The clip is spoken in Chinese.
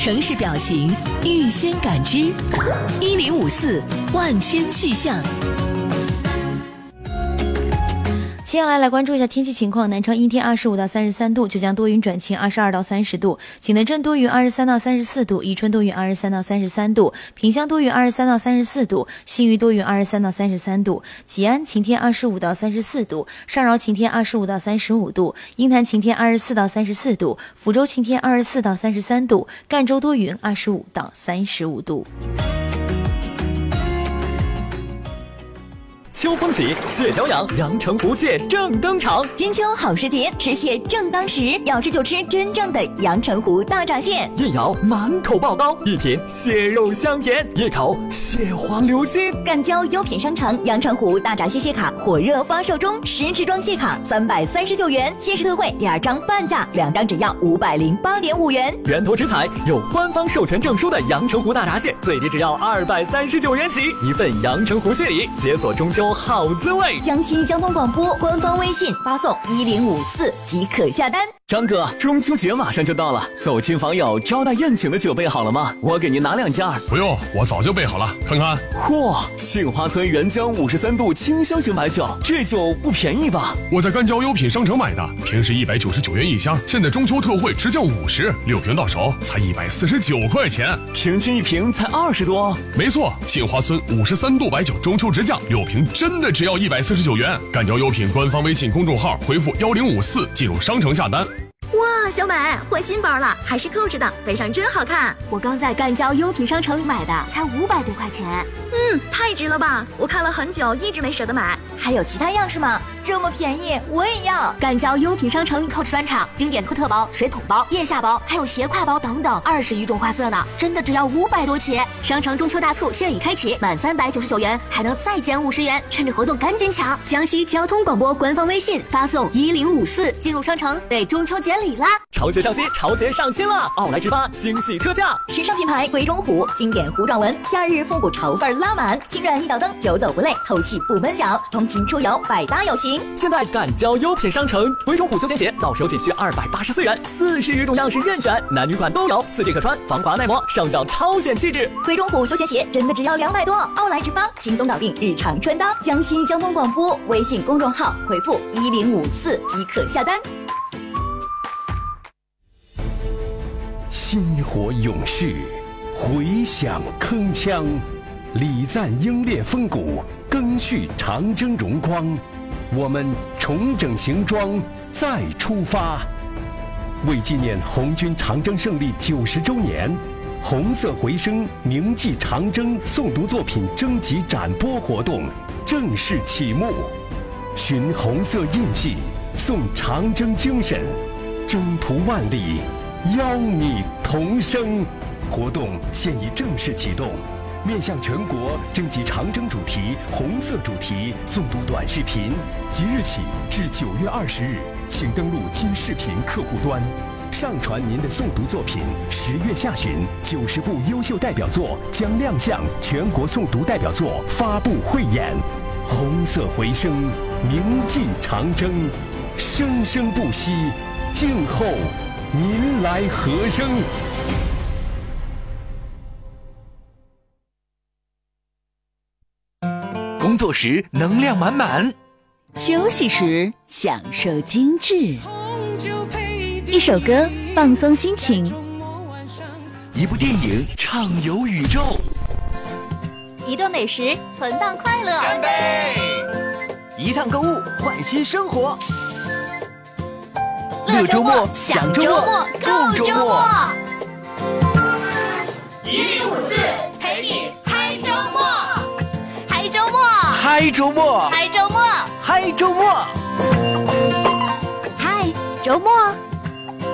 城市表情，预先感知，1054万千气象。 接下来关注一下天气情况。南昌阴天25到33度，九江多云转晴22到30度，济南镇多云23到34度，宜春多云23到33度，萍乡多云23到34度，新余多云23到33度，吉安晴天25到34度，上饶晴天25到35度，鹰潭晴天24到34度，福州晴天24到33度，赣州多云25到35度。 秋风起，蟹脚痒，阳澄湖蟹正登场。 金秋好时节，吃蟹正当时，要吃就吃真正的阳澄湖大闸蟹。 一咬满口爆膏，一品蟹肉香甜，一口蟹黄流心。 赣交优品商城阳澄湖大闸蟹蟹卡火热发售中，10支装蟹卡339元，限时特惠第2张半价，2张只要508.5元。 源头食材有官方授权证书的阳澄湖大闸蟹，最低只要239元起，一份阳澄湖蟹礼，解锁中秋好滋味。 江西交通广播官方微信发送1054即可下单。 张哥，中秋节马上就到了，走亲访友、招待宴请的酒备好了吗？我给您拿2件。 不用，我早就备好了，看看。 嚯，杏花村原浆53度清香型白酒，这酒不便宜吧？ 我在赣交优品商城买的，平时199元一箱，现在中秋特惠直降50，6瓶到手才149块钱， 平均1瓶才20多。 没错，杏花村53度白酒中秋直降，6瓶真的只要149元。赣交优品官方微信公众号回复1054进入商城下单。 哇，小美换新包了，还是Coach的，背上真好看。 我刚在赣交优品商城买的，才500多块钱。 太值了吧！我看了很久，一直没舍得买。还有其他样式吗？这么便宜，我也要。 赣交优品商城Coach专场，经典托特包、水桶包、腋下包，还有斜挎包等等，20余种花色呢，真的只要500多起。商城中秋大促现已开启，满399元还能再减50元，趁着活动赶紧抢！江西交通广播官方微信发送1054进入商城，为中秋节礼啦！ 潮节上新，潮节上新了！奥莱直发惊喜特价， 时尚品牌闺中虎，经典糊状纹，夏日复古潮范拉满，轻软一脚蹬，久走不累，透气不闷脚，通勤出游百搭有型。 现在赣交优品商城，闺中虎休闲鞋到手仅需284元，40余种样式任选，男女款都有，4季可穿，防滑耐磨，上脚超显气质。 闺中虎休闲鞋真的只要200多，奥莱直发，轻松搞定日常穿搭。江西交通广播微信公众号回复1054即可下单。 薪火勇士，回响铿锵，礼赞英烈风骨，赓续长征荣光。我们重整行装，再出发。为纪念红军长征胜利90周年，红色回声铭记长征诵读作品征集展播活动正式启幕。寻红色印记，颂长征精神，征途万里，邀你同声。活动现已正式启动，面向全国征集长征主题、红色主题诵读短视频，即日起至9月20日，请登录今视频客户端，上传您的诵读作品。10月下旬，90部优秀代表作将亮相全国诵读代表作发布汇演。红色回声，铭记长征，生生不息，静候您来和声。 工作时能量满满， 休息时享受精致。 一首歌放松心情， 一部电影畅游宇宙， 一顿美食存档快乐， 干杯！一趟购物换新生活，乐周末，享周末，够周末。 1054陪你嗨周末，嗨周末， 嗨周末， 嗨周末， 嗨周末， 嗨周末。